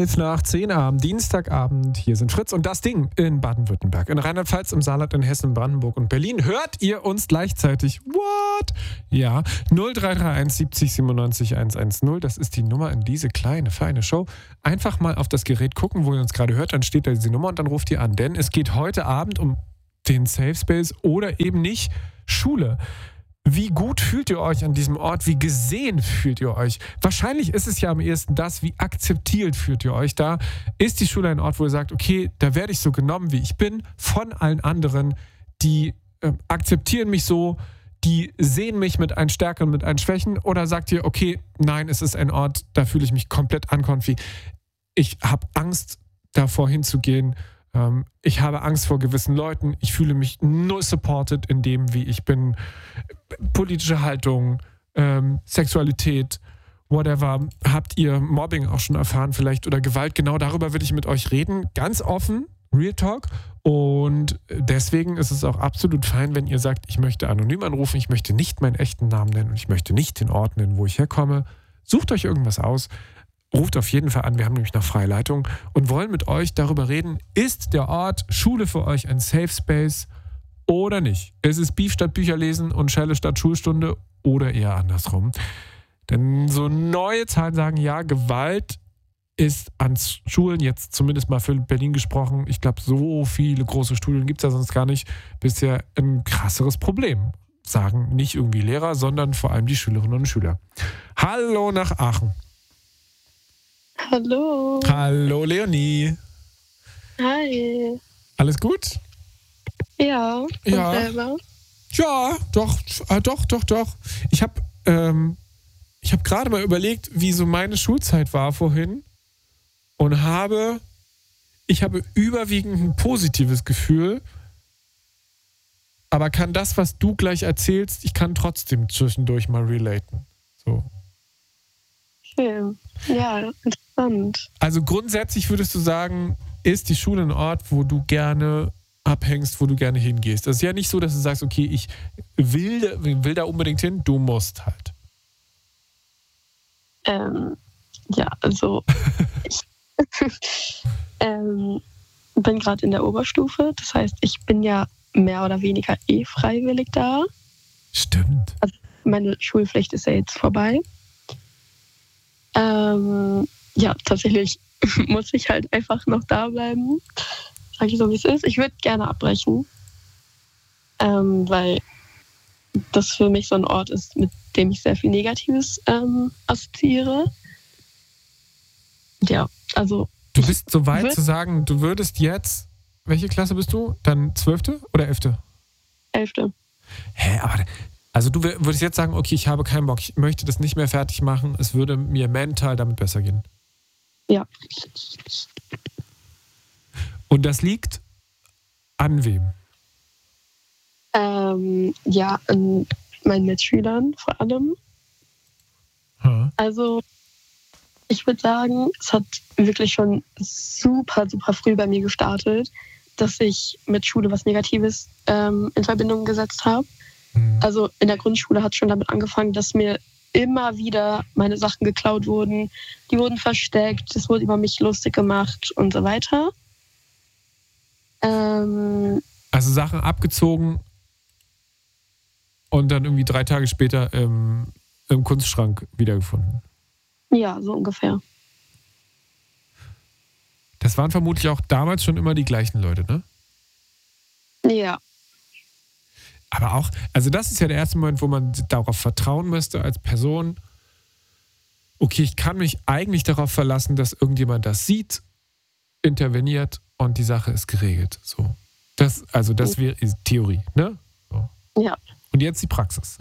11:11 am Dienstagabend. Hier sind Fritz und das Ding in Baden-Württemberg, in Rheinland-Pfalz, im Saarland, in Hessen, Brandenburg und Berlin. Hört ihr uns gleichzeitig? What? Ja, 0331 70 97 110. Das ist die Nummer in diese kleine, feine Show. Einfach mal auf das Gerät gucken, wo ihr uns gerade hört. Dann steht da diese Nummer und dann ruft ihr an. Denn es geht heute Abend um den Safe Space oder eben nicht Schule. Wie gut fühlt ihr euch an diesem Ort? Wie gesehen fühlt ihr euch? Wahrscheinlich ist es ja am ehesten das, wie akzeptiert fühlt ihr euch da? Ist die Schule ein Ort, wo ihr sagt, okay, da werde ich so genommen, wie ich bin, von allen anderen, die akzeptieren mich so, die sehen mich mit einen Stärken und mit einen Schwächen? Oder sagt ihr, okay, nein, es ist ein Ort, da fühle ich mich komplett unconfy. Ich habe Angst, davor hinzugehen. Ich habe Angst vor gewissen Leuten. Ich fühle mich nur supported in dem, wie ich bin. Politische Haltung, Sexualität, whatever. Habt ihr Mobbing auch schon erfahren vielleicht oder Gewalt? Genau darüber will ich mit euch reden. Ganz offen, Real Talk. Und deswegen ist es auch absolut fein, wenn ihr sagt, ich möchte anonym anrufen, ich möchte nicht meinen echten Namen nennen und ich möchte nicht den Ort nennen, wo ich herkomme. Sucht euch irgendwas aus. Ruft auf jeden Fall an, wir haben nämlich noch freie Leitung und wollen mit euch darüber reden, ist der Ort Schule für euch ein Safe Space oder nicht? Ist es Beef statt Bücherlesen und Schelle statt Schulstunde oder eher andersrum? Denn so neue Zahlen sagen, ja, Gewalt ist an Schulen, jetzt zumindest mal für Berlin gesprochen, ich glaube, so viele große Schulen gibt es ja sonst gar nicht, bisher ein krasseres Problem. Sagen nicht irgendwie Lehrer, sondern vor allem die Schülerinnen und Schüler. Hallo nach Aachen. Hallo. Hallo Leonie. Hi. Alles gut? Ja. Und selber? Ja, doch. Ich habe gerade mal überlegt, wie so meine Schulzeit war vorhin und ich habe überwiegend ein positives Gefühl, aber kann das, was du gleich erzählst, ich kann trotzdem zwischendurch mal relaten. So. Schön. Ja, interessant. Also grundsätzlich würdest du sagen, ist die Schule ein Ort, wo du gerne abhängst, wo du gerne hingehst? Das ist ja nicht so, dass du sagst, okay, ich will da unbedingt hin, du musst halt. Ja, also ich bin gerade in der Oberstufe. Das heißt, ich bin ja mehr oder weniger freiwillig da. Stimmt. Also meine Schulpflicht ist ja jetzt vorbei. Ja, tatsächlich muss ich halt einfach noch da bleiben. Sag ich so, wie es ist. Ich würde gerne abbrechen, weil das für mich so ein Ort ist, mit dem ich sehr viel Negatives assoziiere. Ja, also... Du bist so weit zu sagen, du würdest jetzt... Welche Klasse bist du? Dann 12. oder 11.? 11. Hä, aber... Also du würdest jetzt sagen, okay, ich habe keinen Bock, ich möchte das nicht mehr fertig machen, es würde mir mental damit besser gehen. Ja. Und das liegt an wem? Ja, an meinen Mitschülern vor allem. Also ich würde sagen, es hat wirklich schon super, super früh bei mir gestartet, dass ich mit Schule was Negatives in Verbindung gesetzt habe. Also in der Grundschule hat es schon damit angefangen, dass mir immer wieder meine Sachen geklaut wurden. Die wurden versteckt, es wurde über mich lustig gemacht und so weiter. Also Sachen abgezogen und dann irgendwie 3 Tage später im Kunstschrank wiedergefunden. Ja, so ungefähr. Das waren vermutlich auch damals schon immer die gleichen Leute, ne? Ja. Aber auch, also das ist ja der erste Moment, wo man darauf vertrauen müsste als Person. Okay, ich kann mich eigentlich darauf verlassen, dass irgendjemand das sieht, interveniert und die Sache ist geregelt. So. Das wäre Theorie, ne? So. Ja. Und jetzt die Praxis.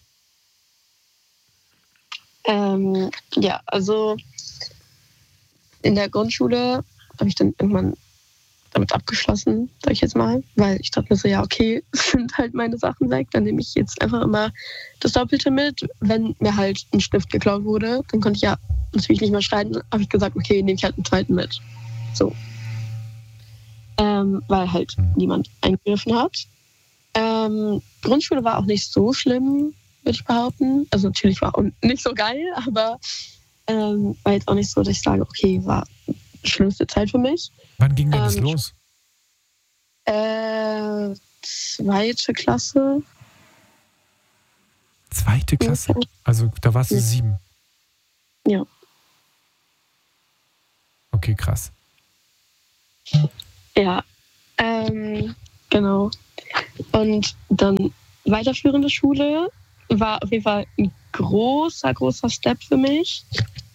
Ja, also in der Grundschule habe ich dann irgendwann damit abgeschlossen, sag ich jetzt mal, weil ich dachte mir so, ja, okay, es sind halt meine Sachen weg, dann nehme ich jetzt einfach immer das Doppelte mit. Wenn mir halt ein Stift geklaut wurde, dann konnte ich ja natürlich nicht mehr schreiben, habe ich gesagt, okay, nehme ich halt einen zweiten mit. So. Weil halt niemand eingegriffen hat. Grundschule war auch nicht so schlimm, würde ich behaupten. Also natürlich war auch nicht so geil, aber war jetzt auch nicht so, dass ich sage, okay, war schlimmste Zeit für mich. Wann ging denn das los? 2. Klasse. 2. Klasse? Also da warst du 7? Ja. Okay, krass. Ja, genau. Und dann weiterführende Schule war auf jeden Fall ein großer Step für mich.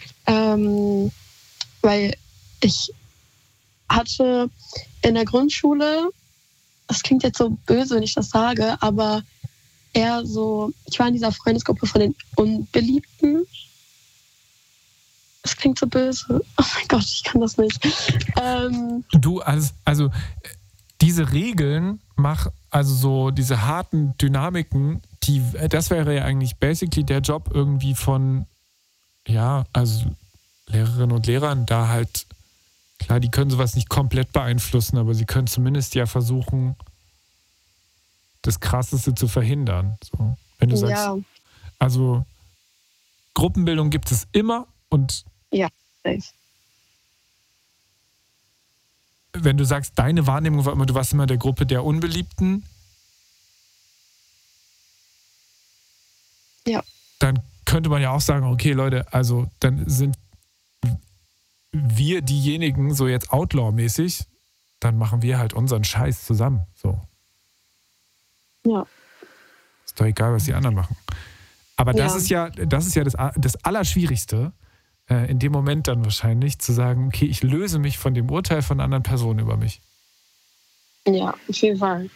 Weil ich hatte in der Grundschule, das klingt jetzt so böse, wenn ich das sage, aber eher so, ich war in dieser Freundesgruppe von den Unbeliebten. Das klingt so böse. Oh mein Gott, ich kann das nicht. Du, also diese Regeln, also so diese harten Dynamiken, das wäre ja eigentlich basically der Job irgendwie von, ja, also Lehrerinnen und Lehrern, da halt, klar, die können sowas nicht komplett beeinflussen, aber sie können zumindest ja versuchen, das Krasseste zu verhindern. So, wenn du sagst, also Gruppenbildung gibt es immer und ja, safe. Wenn du sagst, deine Wahrnehmung war immer, du warst immer der Gruppe der Unbeliebten, ja, dann könnte man ja auch sagen, okay Leute, also dann sind wir diejenigen, so jetzt Outlaw-mäßig, dann machen wir halt unseren Scheiß zusammen. So. Ja. Ist doch egal, was die anderen machen. Aber das ist ja das Allerschwierigste, in dem Moment dann wahrscheinlich, zu sagen, okay, ich löse mich von dem Urteil von anderen Personen über mich. Ja, auf jeden Fall.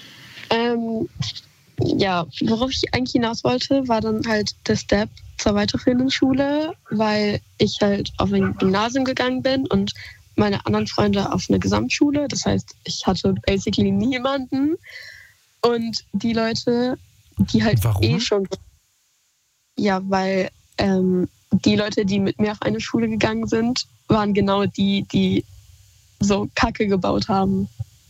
Ja, worauf ich eigentlich hinaus wollte, war dann halt der Step zur weiterführenden Schule, weil ich halt auf ein Gymnasium gegangen bin und meine anderen Freunde auf eine Gesamtschule. Das heißt, ich hatte basically niemanden. Und die Leute, die halt Warum? schon... Ja, weil die Leute, die mit mir auf eine Schule gegangen sind, waren genau die so Kacke gebaut haben.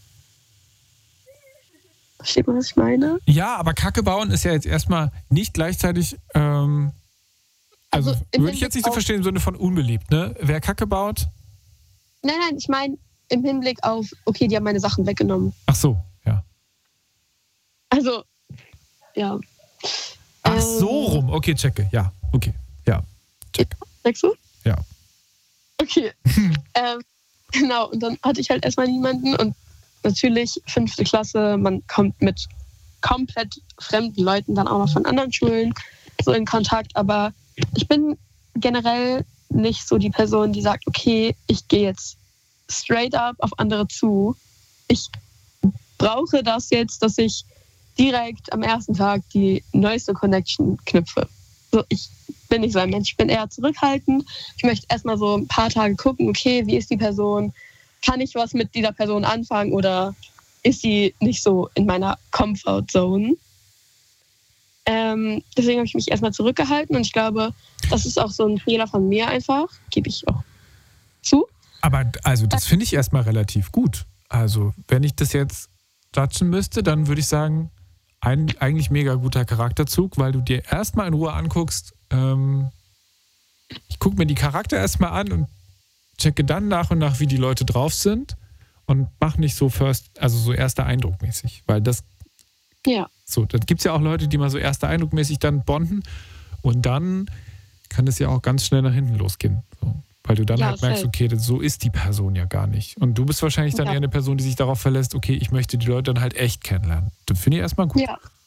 Versteht man, was ich meine? Ja, aber Kacke bauen ist ja jetzt erstmal nicht gleichzeitig, also würde ich jetzt nicht so verstehen im Sinne von unbeliebt, ne? Wer Kacke baut? Nein, ich meine im Hinblick auf, okay, die haben meine Sachen weggenommen. Ach so, ja. Also, ja. Ach so rum, okay, checke, ja, okay, ja, check. Sagst du? Ja. Okay. Genau, und dann hatte ich halt erstmal niemanden und natürlich 5. Klasse, man kommt mit komplett fremden Leuten dann auch noch von anderen Schulen so in Kontakt, aber ich bin generell nicht so die Person, die sagt, okay, ich gehe jetzt straight up auf andere zu. Ich brauche das jetzt, dass ich direkt am ersten Tag die neueste Connection knüpfe. So, ich bin nicht so ein Mensch, ich bin eher zurückhaltend. Ich möchte erstmal so ein paar Tage gucken, okay, wie ist die Person? Kann ich was mit dieser Person anfangen oder ist sie nicht so in meiner Comfort Zone? Deswegen habe ich mich erstmal zurückgehalten und ich glaube, das ist auch so ein Fehler von mir einfach, gebe ich auch zu. Aber also das finde ich erstmal relativ gut. Also wenn ich das jetzt judgen müsste, dann würde ich sagen, eigentlich mega guter Charakterzug, weil du dir erstmal in Ruhe anguckst, ich gucke mir die Charakter erstmal an und checke dann nach und nach, wie die Leute drauf sind und mach nicht so so erster Eindruck mäßig, weil das so, dann gibt es ja auch Leute, die mal so erster Eindruck mäßig dann bonden und dann kann es ja auch ganz schnell nach hinten losgehen, so. Weil du dann halt merkst, okay, so ist die Person ja gar nicht. Und du bist wahrscheinlich dann eher eine Person, die sich darauf verlässt, okay, ich möchte die Leute dann halt echt kennenlernen. Das finde ich erstmal gut.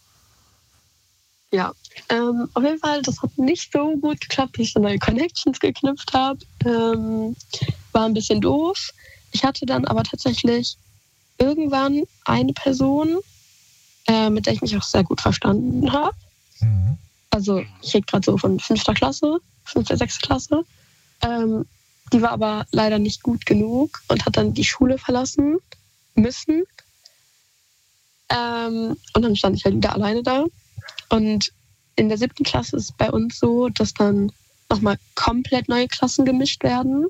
Ja, auf jeden Fall, das hat nicht so gut geklappt, wie ich so neue Connections geknüpft habe. War ein bisschen doof. Ich hatte dann aber tatsächlich irgendwann eine Person, mit der ich mich auch sehr gut verstanden habe. Mhm. Also ich rede gerade so von 5. Klasse, 5., 6. Klasse. Die war aber leider nicht gut genug und hat dann die Schule verlassen müssen. Und dann stand ich halt wieder alleine da. Und in der 7. Klasse ist es bei uns so, dass dann nochmal komplett neue Klassen gemischt werden.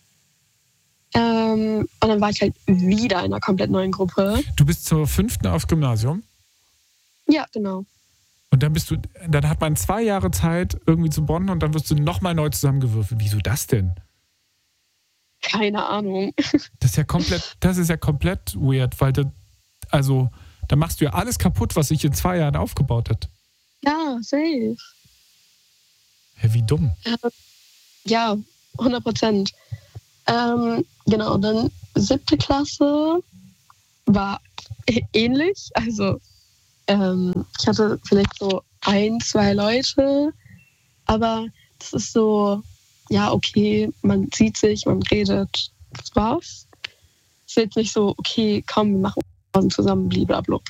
Und dann war ich halt wieder in einer komplett neuen Gruppe. Du bist zur 5. aufs Gymnasium? Ja, genau. Und dann hat man 2 Jahre Zeit irgendwie zu bonden und dann wirst du nochmal neu zusammengewürfelt. Wieso das denn? Keine Ahnung. Das ist ja komplett weird, weil da machst du ja alles kaputt, was sich in 2 Jahren aufgebaut hat. Ja, safe. Hä, wie dumm. Ja, 100%. Genau, dann 7. Klasse war ähnlich. Also ich hatte vielleicht so 1, 2 Leute, aber das ist so, ja, okay, man sieht sich, man redet, das war's. Es ist jetzt nicht so, okay, komm, wir machen zusammen, blablabla.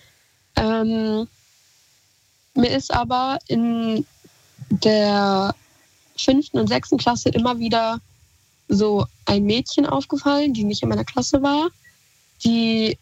Mir ist aber in der 5. und 6. Klasse immer wieder so ein Mädchen aufgefallen, die nicht in meiner Klasse war, die,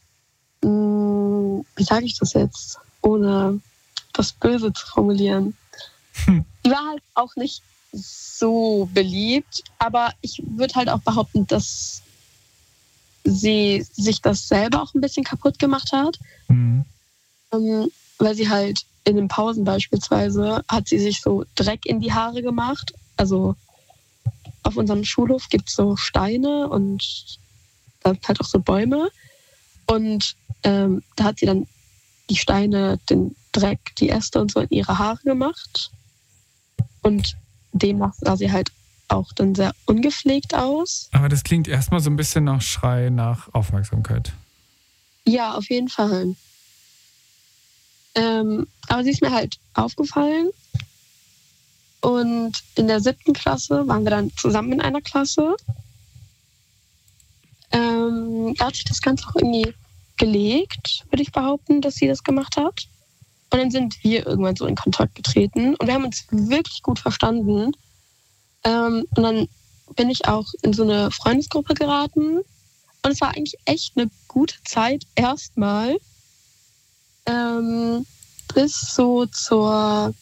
wie sage ich das jetzt, ohne das Böse zu formulieren. Die war halt auch nicht so beliebt, aber ich würde halt auch behaupten, dass sie sich das selber auch ein bisschen kaputt gemacht hat. Mhm. Weil sie halt in den Pausen beispielsweise hat sie sich so Dreck in die Haare gemacht. Also auf unserem Schulhof gibt es so Steine und da sind halt auch so Bäume. Und da hat sie dann die Steine, den Dreck, die Äste und so in ihre Haare gemacht. Und demnach sah sie halt auch dann sehr ungepflegt aus. Aber das klingt erstmal so ein bisschen nach Schrei nach Aufmerksamkeit. Ja, auf jeden Fall. Aber sie ist mir halt aufgefallen. Und in der 7. Klasse waren wir dann zusammen in einer Klasse. Da hat sich das Ganze auch irgendwie gelegt, würde ich behaupten, dass sie das gemacht hat. Und dann sind wir irgendwann so in Kontakt getreten und wir haben uns wirklich gut verstanden. Und dann bin ich auch in so eine Freundesgruppe geraten. Und es war eigentlich echt eine gute Zeit erstmal. Bis so zur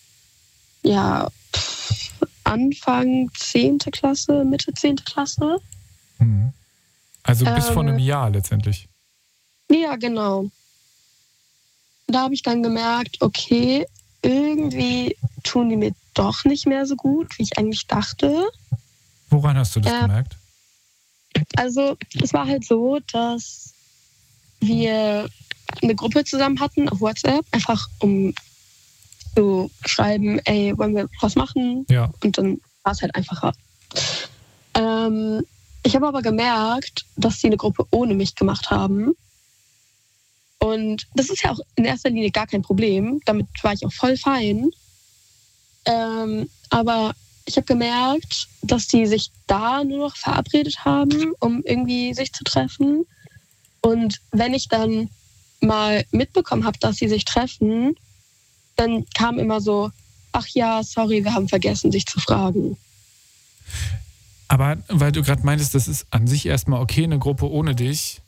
Anfang 10. Klasse, Mitte 10. Klasse. Mhm. Also bis vor einem Jahr letztendlich. Ja, genau. Da habe ich dann gemerkt, okay, irgendwie tun die mir doch nicht mehr so gut, wie ich eigentlich dachte. Woran hast du das gemerkt? Also es war halt so, dass wir eine Gruppe zusammen hatten auf WhatsApp, einfach um zu schreiben, ey, wollen wir was machen? Ja. Und dann war es halt einfacher. Ich habe aber gemerkt, dass sie eine Gruppe ohne mich gemacht haben. Und das ist ja auch in erster Linie gar kein Problem. Damit war ich auch voll fein. Aber ich habe gemerkt, dass die sich da nur noch verabredet haben, um irgendwie sich zu treffen. Und wenn ich dann mal mitbekommen habe, dass sie sich treffen, dann kam immer so, ach ja, sorry, wir haben vergessen, dich zu fragen. Aber weil du gerade meintest, das ist an sich erstmal okay, eine Gruppe ohne dich.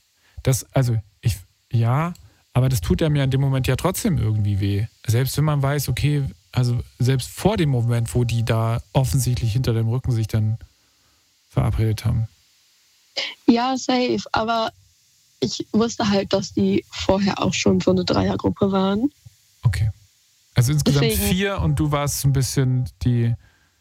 Aber das tut einem ja in dem Moment ja trotzdem irgendwie weh. Selbst wenn man weiß, okay, also selbst vor dem Moment, wo die da offensichtlich hinter dem Rücken sich dann verabredet haben. Ja, safe. Aber ich wusste halt, dass die vorher auch schon so eine Dreiergruppe waren. Okay. Also insgesamt Deswegen. 4 und du warst so ein bisschen die...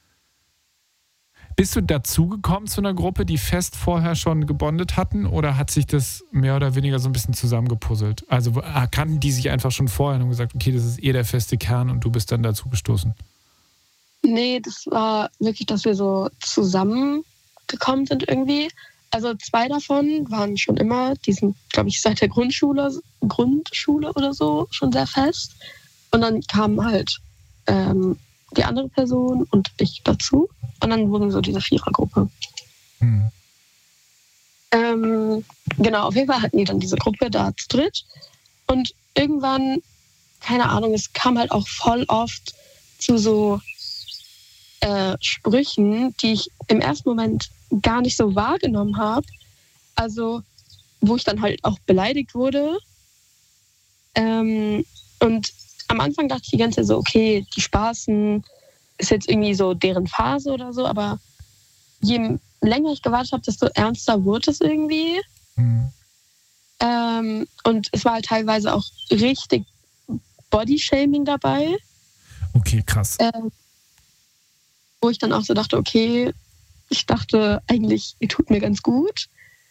Bist du dazugekommen zu einer Gruppe, die fest vorher schon gebondet hatten, oder hat sich das mehr oder weniger so ein bisschen zusammengepuzzelt? Also kannten die sich einfach schon vorher und gesagt, okay, das ist der feste Kern und du bist dann dazu gestoßen? Nee, das war wirklich, dass wir so zusammengekommen sind irgendwie. Also 2 davon waren schon immer, die sind, glaube ich, seit der Grundschule oder so schon sehr fest. Und dann kamen halt die andere Person und ich dazu. Und dann wurden so diese 4er-Gruppe. Hm. Genau, auf jeden Fall hatten die dann diese Gruppe da zu dritt. Und irgendwann, keine Ahnung, es kam halt auch voll oft zu so Sprüchen, die ich im ersten Moment gar nicht so wahrgenommen habe. Also, wo ich dann halt auch beleidigt wurde. Und am Anfang dachte ich die ganze Zeit so, okay, die spaßen, ist jetzt irgendwie so deren Phase oder so, aber je länger ich gewartet habe, desto ernster wurde es irgendwie. Mhm. Und es war halt teilweise auch richtig Bodyshaming dabei. Okay, krass. Wo ich dann auch so dachte, okay, Ich dachte eigentlich, ihr tut mir ganz gut.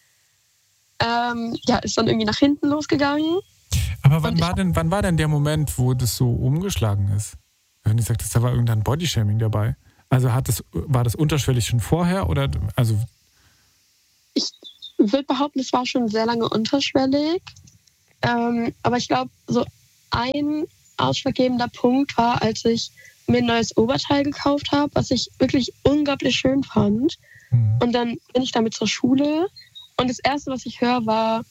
Ist dann irgendwie nach hinten losgegangen. Aber wann war denn der Moment, wo das so umgeschlagen ist? Wenn du sagtest, da war irgendein Bodyshaming dabei. Also war das unterschwellig schon vorher oder also? Ich würde behaupten, es war schon sehr lange unterschwellig. Aber ich glaube, so ein ausschlaggebender Punkt war, als ich mir ein neues Oberteil gekauft habe, was ich wirklich unglaublich schön fand. Und dann bin ich damit zur Schule und das Erste, was ich höre, war,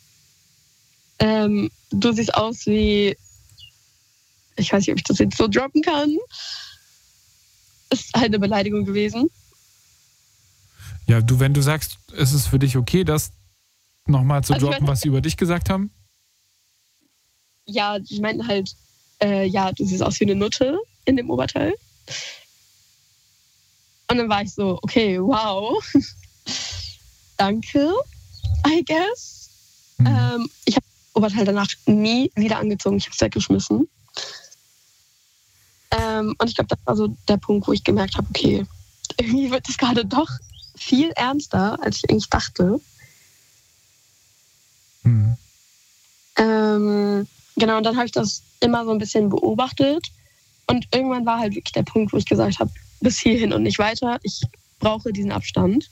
du siehst aus wie, ich weiß nicht, ob ich das jetzt so droppen kann. Ist halt eine Beleidigung gewesen. Ja, wenn du sagst, ist es für dich okay, das nochmal zu droppen, was sie über dich gesagt haben? Ja, die meinten halt, du siehst aus wie eine Nutte in dem Oberteil. Und dann war ich so, okay, wow. Danke, I guess. Ich habe das Oberteil danach nie wieder angezogen. Ich habe es weggeschmissen. Und ich glaube, das war so der Punkt, wo ich gemerkt habe, okay, irgendwie wird das gerade doch viel ernster, als ich eigentlich dachte. Genau, und dann habe ich das immer so ein bisschen beobachtet. Und irgendwann war halt wirklich der Punkt, wo ich gesagt habe, bis hierhin und nicht weiter. Ich brauche diesen Abstand.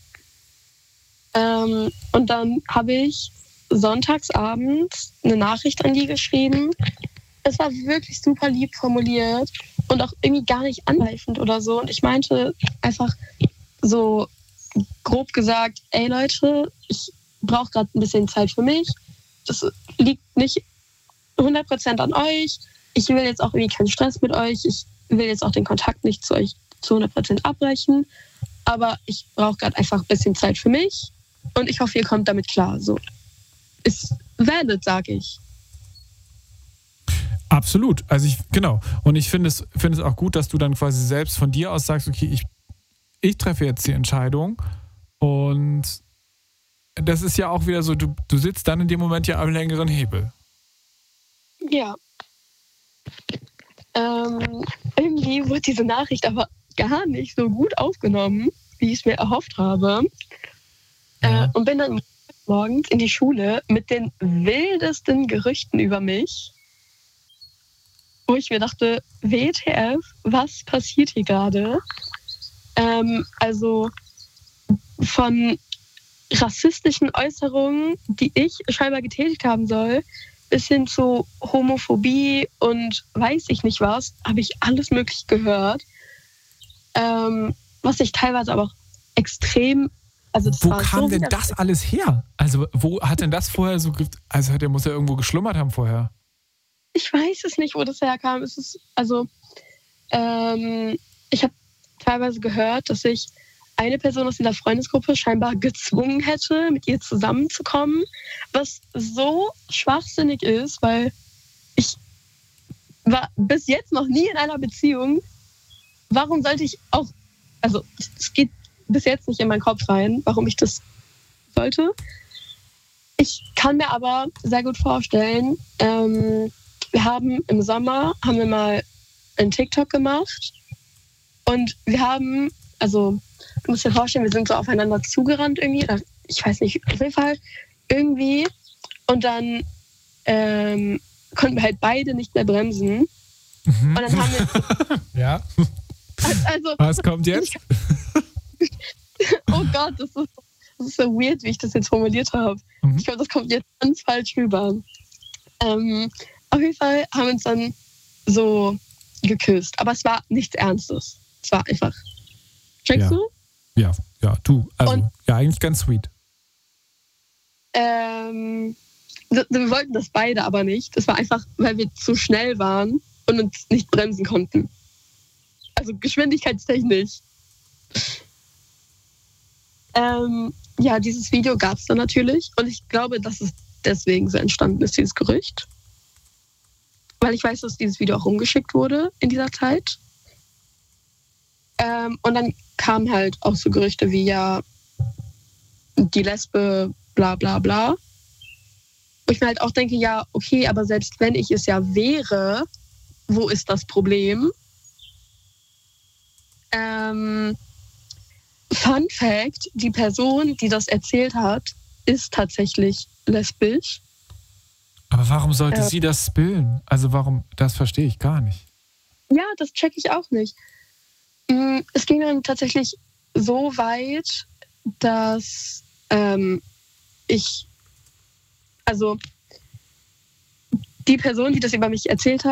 Und dann habe ich sonntagsabends eine Nachricht an die geschrieben. Es war wirklich super lieb formuliert und auch irgendwie gar nicht angreifend oder so. Und ich meinte einfach so grob gesagt, ey Leute, ich brauche gerade ein bisschen Zeit für mich. Das liegt nicht 100% an euch. Ich will jetzt auch irgendwie keinen Stress mit euch. Ich will jetzt auch den Kontakt nicht zu euch zu 100% abbrechen. Aber ich brauche gerade einfach ein bisschen Zeit für mich. Und ich hoffe, ihr kommt damit klar. So ist valid, sage ich. Absolut. Also genau. Und ich finde es auch gut, dass du dann quasi selbst von dir aus sagst, okay, ich treffe jetzt die Entscheidung. Und das ist ja auch wieder so, du sitzt dann in dem Moment ja am längeren Hebel. Ja. Irgendwie wurde diese Nachricht aber gar nicht so gut aufgenommen, wie ich es mir erhofft habe. Ja. Und bin dann morgens in die Schule mit den wildesten Gerüchten über mich, wo ich mir dachte, WTF, was passiert hier gerade? Also von rassistischen Äußerungen, die ich scheinbar getätigt haben soll, bis hin zu Homophobie und weiß ich nicht was, habe ich alles Mögliche gehört. Was ich teilweise aber auch extrem... Also wo kam denn das alles her? Also wo hat denn das vorher so... Also der muss ja irgendwo geschlummert haben vorher. Ich weiß es nicht, wo das herkam. Es ist, ich habe teilweise gehört, dass ich eine Person aus dieser Freundesgruppe scheinbar gezwungen hätte, mit ihr zusammenzukommen, was so schwachsinnig ist, weil ich war bis jetzt noch nie in einer Beziehung. Warum sollte ich auch, also es geht bis jetzt nicht in meinen Kopf rein, warum ich das sollte. Ich kann mir aber sehr gut vorstellen, wir haben im Sommer mal einen TikTok gemacht und wir haben, also du musst dir vorstellen, wir sind so aufeinander zugerannt irgendwie, oder ich weiß nicht, auf jeden Fall irgendwie und dann konnten wir halt beide nicht mehr bremsen und dann haben wir... Ja. Also, was kommt jetzt? Oh Gott, das ist so weird, wie ich das jetzt formuliert habe. Ich glaube, das kommt jetzt ganz falsch rüber. Auf jeden Fall haben wir uns dann so geküsst. Aber es war nichts Ernstes. Es war einfach... Checkst du? Ja, du. Also, ja, eigentlich ganz sweet. Wir wollten das beide aber nicht. Das war einfach, weil wir zu schnell waren und uns nicht bremsen konnten. Also geschwindigkeitstechnisch. Dieses Video gab es dann natürlich. Und ich glaube, dass es deswegen so entstanden ist, dieses Gerücht. Weil ich weiß, dass dieses Video auch rumgeschickt wurde in dieser Zeit. Und dann kamen halt auch so Gerüchte wie, ja, die Lesbe, bla bla bla. Wo ich mir halt auch denke, ja, okay, aber selbst wenn ich es ja wäre, wo ist das Problem? Fun Fact, die Person, die das erzählt hat, ist tatsächlich lesbisch. Aber warum sollte sie das spillen? Also warum, das verstehe ich gar nicht. Ja, das checke ich auch nicht. Es ging dann tatsächlich so weit, dass die Person, die das über mich erzählt hat,